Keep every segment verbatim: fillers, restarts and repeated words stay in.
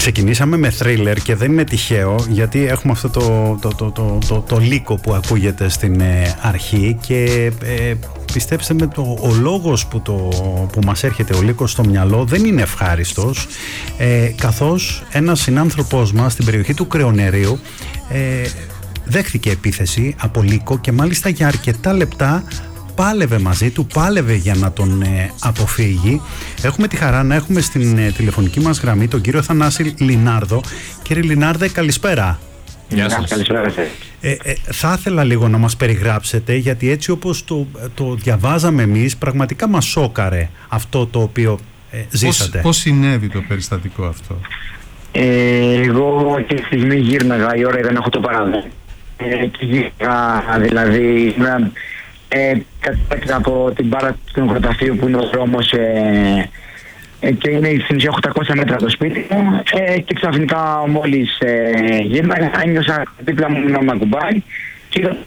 ξεκινήσαμε με θρίλερ και δεν είναι τυχαίο, γιατί έχουμε αυτό το, το, το, το, το, το λύκο που ακούγεται στην ε, αρχή και ε, πιστέψτε με, το, ο λόγος που, το, που μας έρχεται ο λύκος στο μυαλό δεν είναι ευχάριστος, ε, καθώς ένας συνάνθρωπός μας στην περιοχή του Κρεονερίου ε, δέχθηκε επίθεση από λύκο και μάλιστα για αρκετά λεπτά πάλευε μαζί του, πάλευε για να τον ε, αποφύγει. Έχουμε τη χαρά να έχουμε στην ε, τηλεφωνική μας γραμμή τον κύριο Θανάση Λινάρδο. Κύριε Λινάρδε, καλησπέρα. Γεια σας. Καλησπέρα. Ε, ε, θα ήθελα λίγο να μας περιγράψετε, γιατί έτσι όπως το, το διαβάζαμε εμείς, πραγματικά μας σόκαρε αυτό το οποίο ε, ζήσατε. Πώς, πώς συνέβη το περιστατικό αυτό? Ε, εγώ αυτή τη στιγμή γύρναγα, η ώρα ήταν έχω το παράδειγμα. Ε, και γύρναγα, δηλαδή, ε, κατέκτηνα από την μπάρα του νεκροταφείου που είναι ο δρόμος ε, ε, και είναι στην ουσία οκτακόσια μέτρα το σπίτι μου ε, και ξαφνικά μόλις ε, γύρναγα ένιωσα δίπλα μου να με ακουμπάει και είδα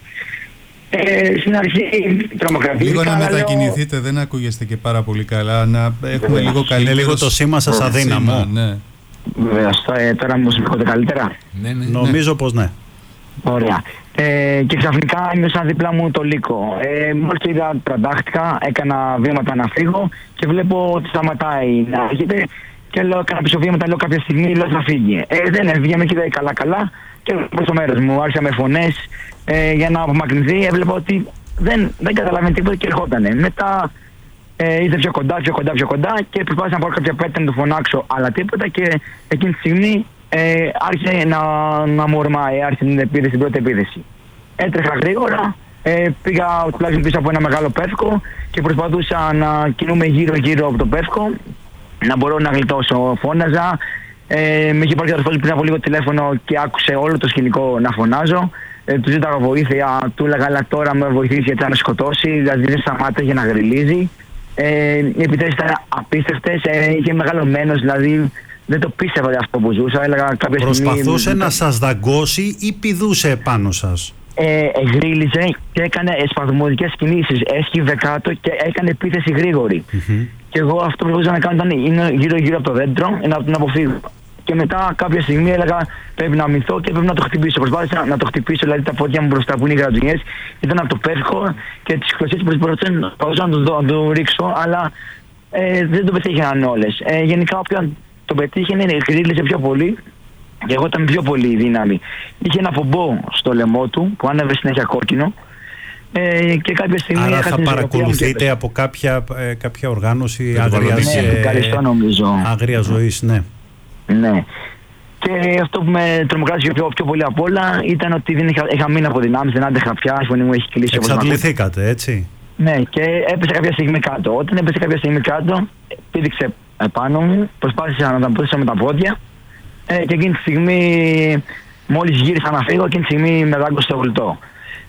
ε, στην αρχή τρομοκρατήθηκα. Λίγο να μετακινηθείτε, λέω... δεν ακούγεστε και πάρα πολύ καλά, να έχουμε λίγο καλύτερο. Είναι λίγο το σήμα σας αδύναμο. Ναι. Βεβαίως, τώρα μου συμφωνείτε καλύτερα? Ναι, ναι, νομίζω ναι. πως ναι. Ωραία. Ε, και ξαφνικά ένιωσα δίπλα μου το λύκο. Ε, μόλις το είδα, τραντάχτηκα, έκανα βήματα να φύγω και βλέπω ότι σταματάει να έρχεται και λέω, έκανα πίσω βήματα, λέω κάποια στιγμή, λέω θα φύγει. Ε, δεν έφυγε, με κοίταγε καλά καλά και προς το μέρος μου άρχισα με φωνές ε, για να απομακρυνθεί. Έβλεπα ότι δεν, δεν καταλαβαίνει τίποτα και ερχότανε. Μετά ε, ήρθε πιο κοντά, πιο κοντά, πιο κοντά και προσπάθησα να πάρω κάποια πέτρα να του φωνάξω, αλλά τίποτα και εκείνη τη στιγμή Ε, άρχισε να, να μου ορμάει, άρχισε την επίθεση, την πρώτη επίθεση. Έτρεχα γρήγορα, ε, πήγα τουλάχιστον πίσω από ένα μεγάλο πεύκο και προσπαθούσα να κινούμε γύρω-γύρω από το πεύκο, να μπορώ να γλιτώσω. Φώναζα, ε, με είχε πάρει ο πριν από λίγο τηλέφωνο και άκουσε όλο το σκηνικό να φωνάζω. Ε, του ζήταγα βοήθεια, του έλεγα αλλά τώρα με βοηθήσει γιατί θα με σκοτώσει, δηλαδή δεν σταμάτησε για να γριλίζει. Ε, οι επιθέσεις ήταν απίστευτες, ε, είχε μεγαλωμένος, δηλαδή. Δεν το πίστευα αυτό που ζούσα. Έλεγα κάποια Προσπαθούσε στιγμή, να σας δαγκώσει ή πηδούσε επάνω σας? Ε, εγρίλιζε και έκανε σπασμωδικές κινήσεις. Έσκυβε κάτω και έκανε επίθεση γρήγορη. Mm-hmm. Και εγώ αυτό που προσπαθούσα να κάνω ήταν είναι γύρω-γύρω από το δέντρο να τον αποφύγω. Και μετά κάποια στιγμή έλεγα πρέπει να αμυνθώ και πρέπει να το χτυπήσω. Προσπάθησα να το χτυπήσω, δηλαδή τα πόδια μου μπροστά που είναι οι γρατζουνιές ήταν από το πεύκο και τις κλωσίες προσπαθούσα να το, το, το ρίξω, αλλά ε, δεν το πετύχαιναν όλες. Ε, γενικά όποιον τον πετύχαινε, γρίλιζε πιο πολύ και εγώ ήταν πιο πολύ δύναμη. Είχε ένα πομπό στο λαιμό του που άναβε συνέχεια κόκκινο ε, και κάποια στιγμή. Άρα θα παρακολουθείτε και... από κάποια, ε, κάποια οργάνωση άγριας, ναι, ε, νομίζω. άγρια ζωής, ναι. Ναι. Και αυτό που με τρομοκράτησε πιο, πιο πολύ απ' όλα ήταν ότι δεν είχα, είχα μείνει από δυνάμεις, δεν άντεχα πια, η φωνή μου έχει κλείσει. Εξαντληθήκατε, έτσι. Ναι, και έπεσε κάποια στιγμή κάτω. Όταν έπεσε κάποια στιγμή κάτω, πήδηξε επάνω μου, προσπάθησα να τα πούτησα με τα πόδια ε, και εκείνη τη στιγμή μόλις γύρισα να φύγω, εκείνη τη στιγμή με δάγκωσε στο γλυτό.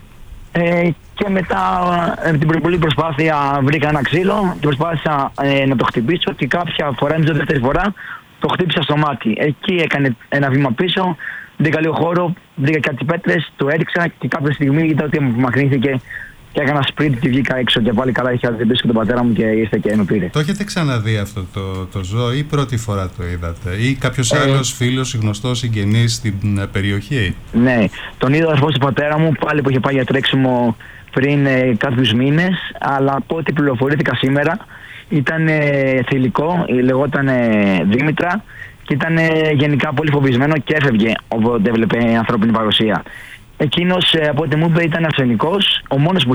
Ε, και μετά με την πολύ προσπάθεια βρήκα ένα ξύλο και προσπάθησα ε, να το χτυπήσω και κάποια φορά, την δεύτερη φορά, το χτύπησα στο μάτι. Εκεί έκανε ένα βήμα πίσω, βρήκα λίγο χώρο, βρήκα κάτι πέτρες, το έριξα και κάποια στιγμή είδα ότι μου απομακρύνθηκε. Και έκανα σπίτι και βγήκα έξω και πάλι καλά είχε αντιμετωπίσει τον πατέρα μου και ήρθε και με πήρε. Το έχετε ξαναδεί αυτό το, το ζώο ή πρώτη φορά το είδατε ή κάποιος ε, άλλος φίλος, γνωστός, συγγενής στην περιοχή? Ναι, τον είδα ο αδερφός του πατέρα μου πάλι που είχε πάει για τρέξιμο πριν ε, κάποιους μήνες, αλλά από ό,τι πληροφορήθηκα σήμερα ήταν ε, θηλυκό, λεγόταν ε, Δήμητρα και ήταν ε, γενικά πολύ φοβισμένο και έφευγε όποτε έβλεπε ανθρώπινη παρουσία. Εκείνος, από ό,τι μου είπε, ήταν αρσενικός, ο μόνος που